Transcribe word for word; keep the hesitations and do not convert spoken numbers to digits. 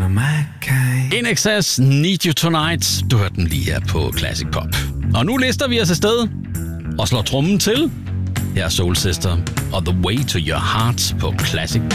kind of my kind. In Excess, Need You Tonight. Du hørte den lige her på Classic Pop. Og nu lister vi os afsted og slår trummen til. Her er Soul Sister og The Way to Your Heart på Classic